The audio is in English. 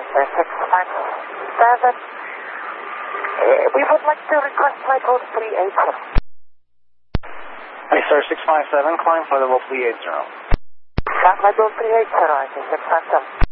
657. We would like to request flight level 380. Hey, sir, 657, climb flight level 380. Flight level 380, I think 657.